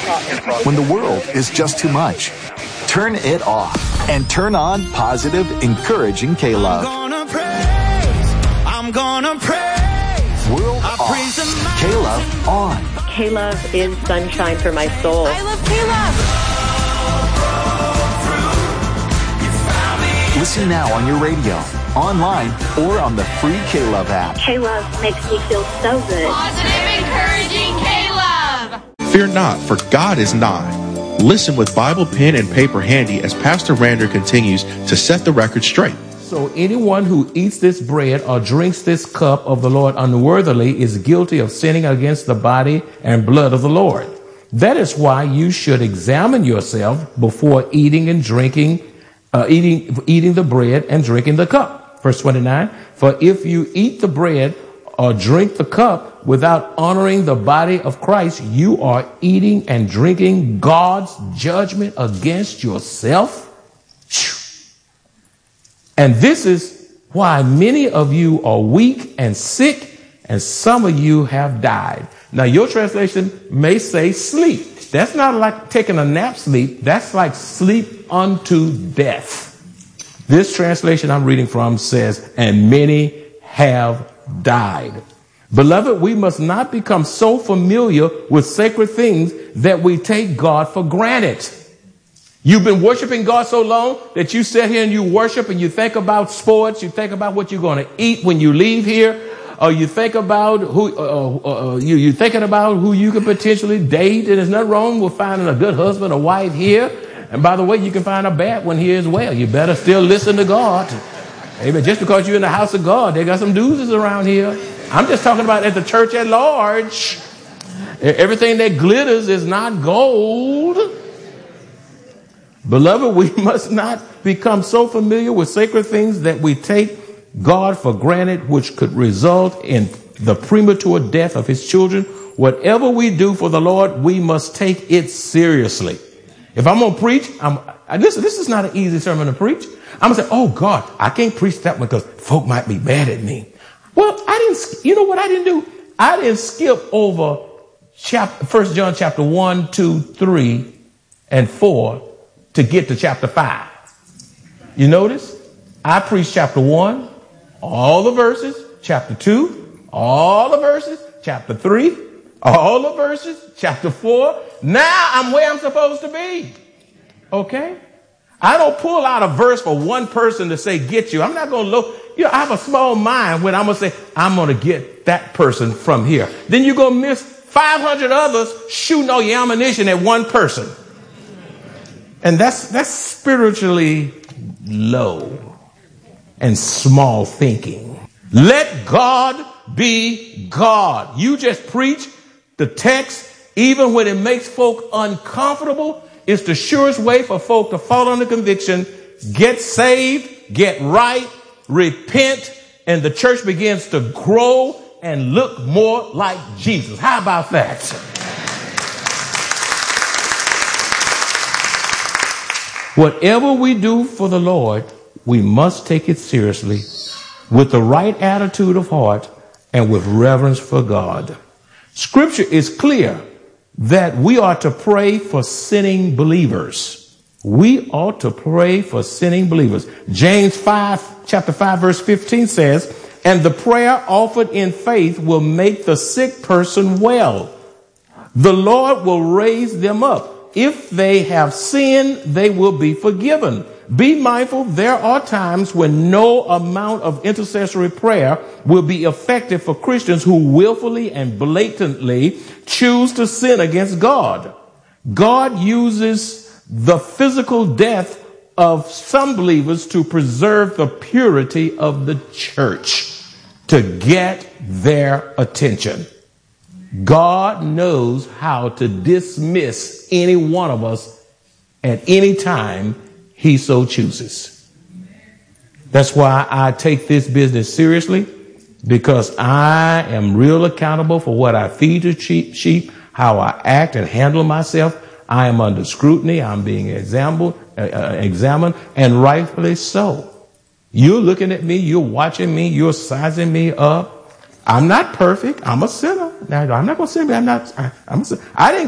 When the world is just too much, turn it off and turn on positive, encouraging K-Love. I'm gonna praise. World off. K-Love on. K-Love is sunshine for my soul. I love K-Love. Listen now on your radio, online, or on the free K-Love app. K-Love makes me feel so good. Positive, encouraging K-Love. Fear not, for God is nigh. Listen with Bible, pen, and paper handy as Pastor Rander continues to set the record straight. So anyone who eats this bread or drinks this cup of the Lord unworthily is guilty of sinning against the body and blood of the Lord. That is why you should examine yourself before eating and drinking, eating the bread and drinking the cup. Verse 29, for if you eat the bread or drink the cup without honoring the body of Christ, you are eating and drinking God's judgment against yourself. And this is why many of you are weak and sick, and some of you have died. Now, your translation may say sleep. That's not like taking a nap sleep. That's like sleep unto death. This translation I'm reading from says, and many have died. Beloved, we must not become so familiar with sacred things that we take God for granted. You've been worshiping God so long that you sit here and you worship and you think about sports. You think about what you're going to eat when you leave here. Or you think about you're thinking about who you could potentially date. And there's nothing wrong with finding a good husband or wife here. And by the way, you can find a bad one here as well. You better still listen to God. Amen. Just because you're in the house of God, they got some doozies around here. I'm just talking about at the church at large. Everything that glitters is not gold. Beloved, we must not become so familiar with sacred things that we take God for granted, which could result in the premature death of his children. Whatever we do for the Lord, we must take it seriously. If I'm going to preach, listen, this is not an easy sermon to preach. I'm going to say, oh God, I can't preach that one because folk might be mad at me. Well, you know what I didn't do? I didn't skip over 1 John chapter 1, 2, 3, and 4 to get to chapter 5. You notice? I preached chapter 1, all the verses, chapter 2, all the verses, chapter 3, all the verses, chapter 4. Now I'm where I'm supposed to be. Okay? I don't pull out a verse for one person to say, get you. I'm not going to look. I have a small mind when I'm going to say, I'm going to get that person from here. Then you're going to miss 500 others shooting all your ammunition at one person. And that's spiritually low and small thinking. Let God be God. You just preach the text, even when it makes folk uncomfortable. It's the surest way for folk to fall under conviction, get saved, get right, repent, and the church begins to grow and look more like Jesus. How about that? Whatever we do for the Lord, we must take it seriously with the right attitude of heart and with reverence for God. Scripture is clear that we are to pray for sinning believers. We ought to pray for sinning believers. James chapter 5, verse 15 says, and the prayer offered in faith will make the sick person well. The Lord will raise them up. If they have sinned, they will be forgiven. Be mindful, there are times when no amount of intercessory prayer will be effective for Christians who willfully and blatantly choose to sin against God. God uses the physical death of some believers to preserve the purity of the church, to get their attention. God knows how to dismiss any one of us at any time he so chooses. That's why I take this business seriously, because I am real accountable for what I feed to sheep, how I act and handle myself. I am under scrutiny. I'm being examined, and rightfully so. You're looking at me. You're watching me. You're sizing me up. I'm not perfect. I'm a sinner. Now, I'm not going to say I'm not. I didn't